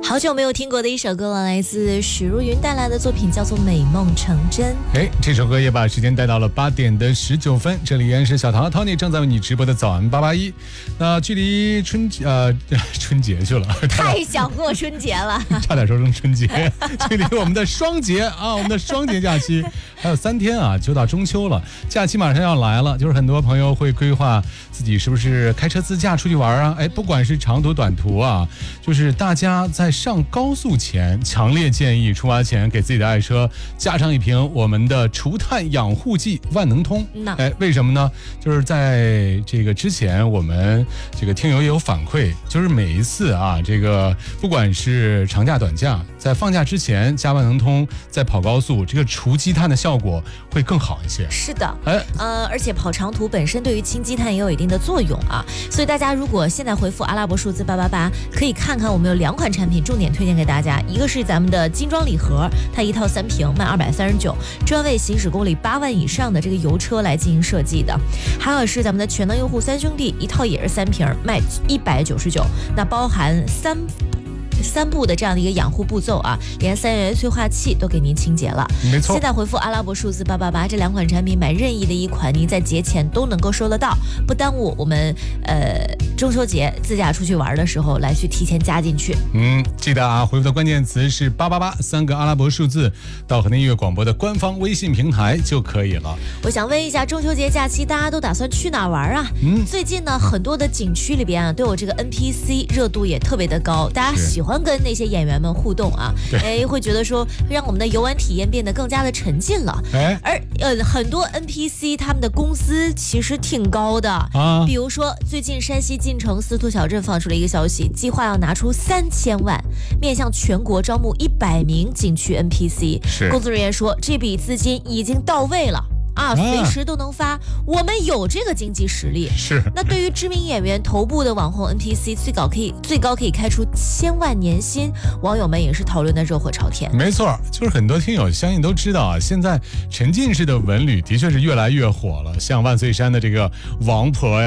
好久没有听过的一首歌了，来自许茹芸带来的作品叫做《美梦成真》。 这首歌也把时间带到了8点的19分。这里依然是小唐 Tony 正在为你直播的早安881。那距离春节去了， 太想过春节了， 差点说成春节。距离我们的双节啊，我们的双节假期还有3天啊，就到中秋了。假期马上要来了，就是很多朋友会规划自己是不是开车自驾出去玩啊？不管是长途短途啊，就是大家在上高速前，强烈建议出发前给自己的爱车加上一瓶我们的除碳养护剂万能通。为什么呢？就是在这个之前，我们这个听友也有反馈，就是每一次啊，这个不管是长假短假，在放假之前加万能通，在跑高速，这个除积碳的效果会更好一些。 是的，而且跑长途本身对于清积碳也有一定的作用啊，所以大家如果现在回复阿拉伯数字888，可以看看我们有2款产品重点推荐给大家，一个是咱们的精装礼盒，它一套3瓶卖239，专为行驶公里8万以上的这个油车来进行设计的。还有是咱们的全能用户3兄弟，一套也是3瓶卖199，那包含三步的这样的一个养护步骤啊，连3元催化器都给您清洁了。 没错， 现在回复阿拉伯数字888，这2款产品买任意的一款，您在节前都能够收得到，不耽误我们中秋节自驾出去玩的时候来去提前加进去。 记得啊，回复的关键词是888，3个阿拉伯数字，到河内音乐广播的官方微信平台就可以了。 我想问一下，中秋节假期大家都打算去哪玩啊？最近呢，很多的景区里边啊都有这个 NPC， 热度也特别的高，大家喜欢跟那些演员们互动啊，会觉得说让我们的游玩体验变得更加的沉浸了。而很多 NPC 他们的工资其实挺高的啊，比如说最近山西晋城司徒小镇放出了一个消息，计划要拿出3000万，面向全国招募100名景区 NPC。工作人员说，这笔资金已经到位了。随时都能发，我们有这个经济实力。 是。 那对于知名演员头部的网红 NPC， 最高可以开出1000万年薪，网友们也是讨论的热火朝天。 没错，就是很多听友相信都知道啊，现在沉浸式的文旅的确是越来越火了，像万岁山的这个王婆呀。